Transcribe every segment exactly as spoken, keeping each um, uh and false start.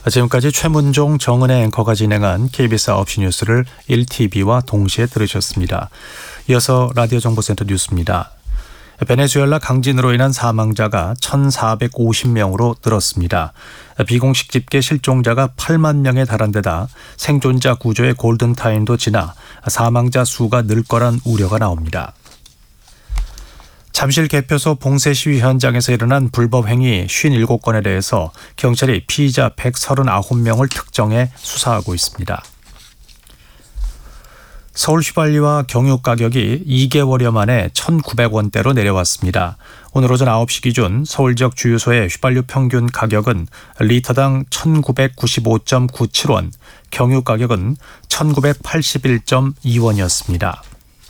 지금까지 최문종, 정은혜 앵커가 진행한 케이비에스 아홉 시 뉴스를 일 티비와 동시에 들으셨습니다. 이어서 라디오 정보센터 뉴스입니다. 베네수엘라 강진으로 인한 사망자가 천사백오십 명으로 늘었습니다. 비공식 집계 실종자가 팔만 명에 달한 데다 생존자 구조의 골든타임도 지나 사망자 수가 늘 거란 우려가 나옵니다. 잠실 개표소 봉쇄 시위 현장에서 일어난 불법 행위 오십칠 건에 대해서 경찰이 피의자 백삼십구 명을 특정해 수사하고 있습니다. 서울 휘발유와 경유 가격이 이 개월여 만에 천구백 원대로 내려왔습니다. 오늘 오전 아홉 시 기준 서울 지역 주유소의 휘발유 평균 가격은 리터당 천구백구십오 점 구칠 원, 경유 가격은 천구백팔십일 점 이 원이었습니다.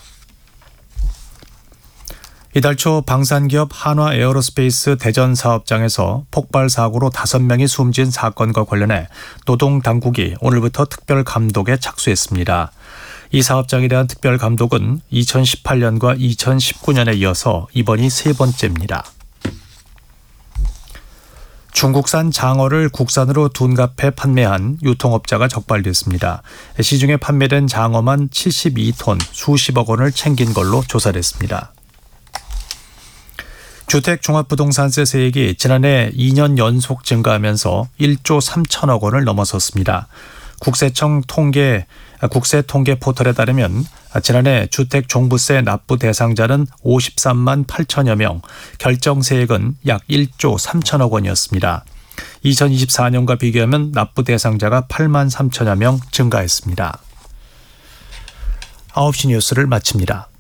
이달 초 방산기업 한화에어로스페이스 대전 사업장에서 폭발 사고로 다섯 명이 숨진 사건과 관련해 노동당국이 오늘부터 특별 감독에 착수했습니다. 이 사업장에 대한 특별 감독은 이천십팔 년과 이천십구 년에 이어서 이번이 세 번째입니다. 중국산 장어를 국산으로 둔갑해 판매한 유통업자가 적발됐습니다. 시중에 판매된 장어만 칠십이 톤, 수십억 원을 챙긴 걸로 조사됐습니다. 주택종합부동산세 세액이 지난해 이 년 연속 증가하면서 일조 삼천억 원을 넘어섰습니다. 국세청 통계, 국세통계 포털에 따르면 지난해 주택종부세 납부 대상자는 오십삼만 팔천여 명, 결정세액은 약 일조 삼천억 원이었습니다. 이천이십사 년과 비교하면 납부 대상자가 팔만 삼천여 명 증가했습니다. 아홉 시 뉴스를 마칩니다.